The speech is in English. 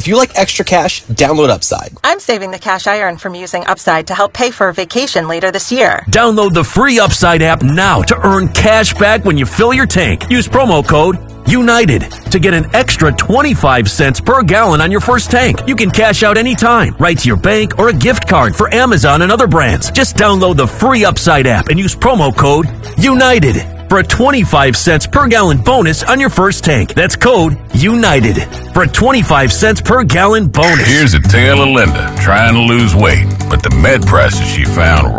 If you like extra cash, download Upside. I'm saving the cash I earn from using Upside to help pay for a vacation later this year. Download the free Upside app now to earn cash back when you fill your tank. Use promo code UNITED to get an extra 25 cents per gallon on your first tank. You can cash out anytime, right to your bank or a gift card for Amazon and other brands. Just download the free Upside app and use promo code UNITED for a 25 cents per gallon bonus on your first tank. That's code UNITED for a 25 cents per gallon bonus. Here's a tale of Linda trying to lose weight, but the med prices she found were